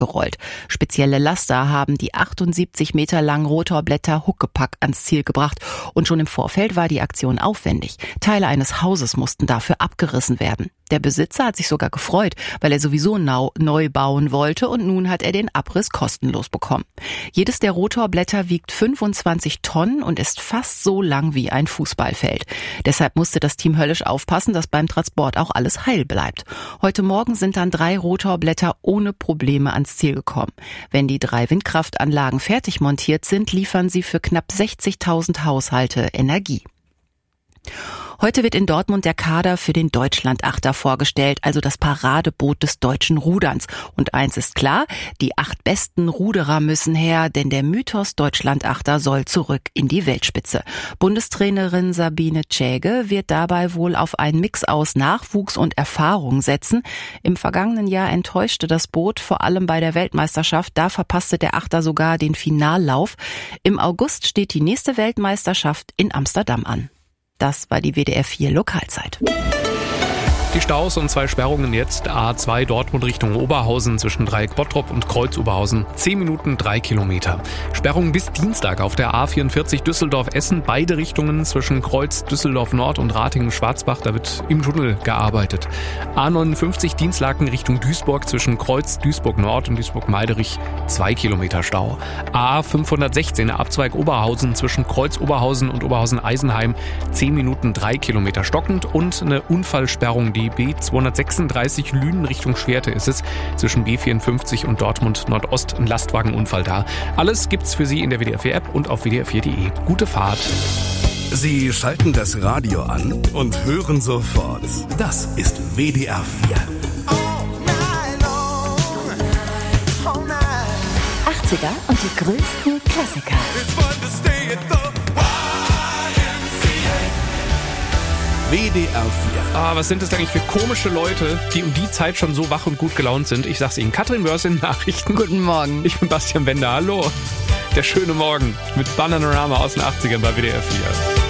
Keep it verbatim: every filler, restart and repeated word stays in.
gerollt. Spezielle Laster haben die achtundsiebzig Meter langen Rotorblätter Huckepack ans Ziel gebracht. Und schon im Vorfeld war die Aktion aufwendig. Teile eines Hauses mussten dafür abgerissen werden. Der Besitzer hat sich sogar gefreut, weil er sowieso neu bauen wollte und nun hat er den Abriss kostenlos bekommen. Jedes der Rotorblätter wiegt fünfundzwanzig Tonnen und ist fast so lang wie ein Fußballfeld. Deshalb musste das Team höllisch aufpassen, dass beim Transport auch alles heil bleibt. Heute Morgen sind dann drei Rotorblätter ohne Probleme ans Ziel gekommen. Wenn die drei Windkraftanlagen fertig montiert sind, liefern sie für knapp sechzigtausend Haushalte Energie. Heute wird in Dortmund der Kader für den Deutschlandachter vorgestellt, also das Paradeboot des deutschen Ruderns. Und eins ist klar, die acht besten Ruderer müssen her, denn der Mythos Deutschlandachter soll zurück in die Weltspitze. Bundestrainerin Sabine Tschäge wird dabei wohl auf einen Mix aus Nachwuchs und Erfahrung setzen. Im vergangenen Jahr enttäuschte das Boot, vor allem bei der Weltmeisterschaft. Da verpasste der Achter sogar den Finallauf. Im August steht die nächste Weltmeisterschaft in Amsterdam an. Das war die W D R vier Lokalzeit. Die Staus und zwei Sperrungen jetzt. A zwei Dortmund Richtung Oberhausen zwischen Dreieck Bottrop und Kreuz Oberhausen. zehn Minuten, drei Kilometer. Sperrung bis Dienstag auf der A vierundvierzig Düsseldorf-Essen. Beide Richtungen zwischen Kreuz Düsseldorf Nord und Ratingen-Schwarzbach. Da wird im Tunnel gearbeitet. A neunundfünfzig Dienstlaken Richtung Duisburg zwischen Kreuz Duisburg Nord und Duisburg-Meiderich. zwei Kilometer Stau. A fünfhundertsechzehn Abzweig Oberhausen zwischen Kreuz Oberhausen und Oberhausen-Eisenheim. zehn Minuten, drei Kilometer stockend und eine Unfallsperrung, die B zweihundertsechsunddreißig Lünen Richtung Schwerte ist es. Zwischen B vierundfünfzig und Dortmund Nordost ein Lastwagenunfall da. Alles gibt's für Sie in der W D R vier App und auf W D R vier punkt de. Gute Fahrt. Sie schalten das Radio an und hören sofort. Das ist W D R vier. achtziger und die größten Klassiker. W D R vier. Ah, was sind das eigentlich für komische Leute, die um die Zeit schon so wach und gut gelaunt sind? Ich sag's Ihnen, Katrin Börs in Nachrichten. Guten Morgen. Ich bin Bastian Bender, hallo. Der schöne Morgen mit Bananarama aus den achtzigern bei W D R vier.